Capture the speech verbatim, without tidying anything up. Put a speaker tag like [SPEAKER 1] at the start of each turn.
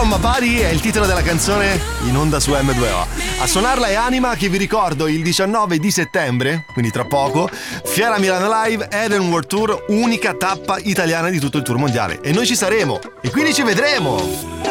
[SPEAKER 1] on my body è il titolo della canzone in onda su emme due o. A suonarla è Anima, che vi ricordo il diciannove di settembre, quindi tra poco, Fiera Milano Live Eden World Tour, unica tappa italiana di tutto il tour mondiale. E noi ci saremo, e quindi ci vedremo!